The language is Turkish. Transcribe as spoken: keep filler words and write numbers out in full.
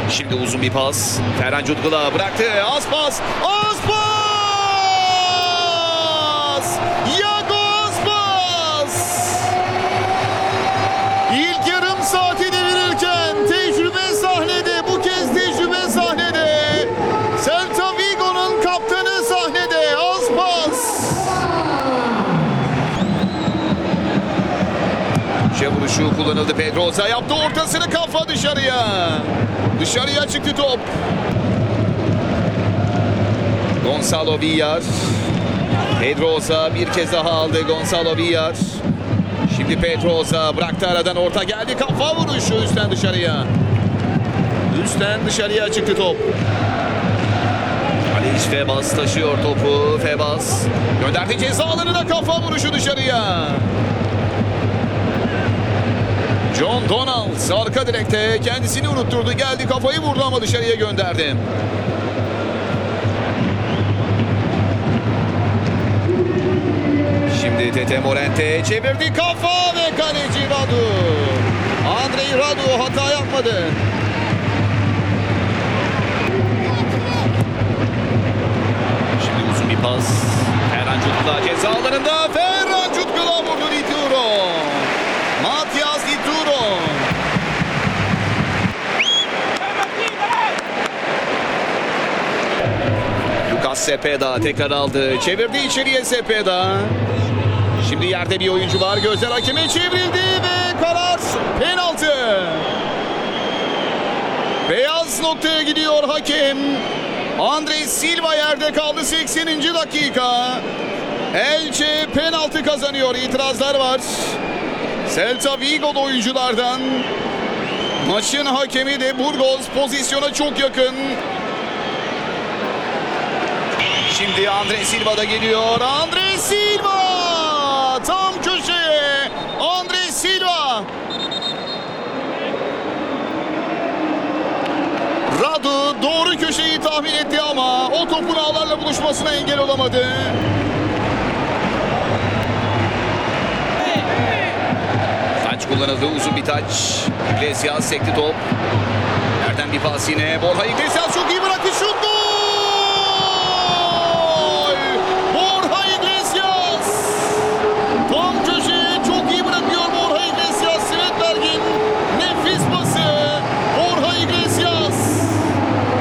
Şimdi uzun bir pas. Ferhan Cutgul'a bıraktı. Az pas. Az pas. Yago Aspas. İlk yarım saati devirirken tecrübe sahnede. Bu kez tecrübe sahnede. Celta Vigo'nun kaptanı sahnede. Aspas. Köşe vuruşu kullanıldı. Pedrosa yaptı ortasını, kafa dışarıya. Dışarıya çıktı top. Gonzalo Villar. Pedrosa bir kez daha aldı. Gonzalo Villar. Şimdi Pedrosa bıraktı, aradan orta geldi. Kafa vuruşu üstten dışarıya. Üstten dışarıya çıktı top. Alex Febas taşıyor topu. Febas gönderdi ceza alanına, kafa vuruşu dışarıya. John Donald arka direkte kendisini unutturdu. Geldi, kafayı vurdu ama dışarıya gönderdi. Şimdi Tete Morente çevirdi, kafa ve kaleci Radu. Andrei Radu hata yapmadı. Şimdi uzun bir pas. Ferhan Cutgula ceza alanında. Ferhan Cutgula vurdu Dituro. Matias Dituro. Lucas Cepeda tekrar aldı. Çevirdi içeriye Cepeda. Şimdi yerde bir oyuncu var. Gözler hakeme çevrildi ve karar penaltı. Beyaz noktaya gidiyor hakem. Andres Silva yerde kaldı. sekseninci dakika. Elche penaltı kazanıyor. İtirazlar var Celta Vigo'lu oyunculardan. Maçın hakemi de Burgos pozisyona çok yakın. Şimdi Andres Silva da geliyor. Andres Silva tam köşeye. Andres Silva. Radu doğru köşeyi tahmin etti ama o topun ağlarla buluşmasına engel olamadı. Taç kullanıldı, uzun bir taç. Iglesias sekti top. Nereden bir pas yine. Borja Iglesias çok iyi bıraktı, şut.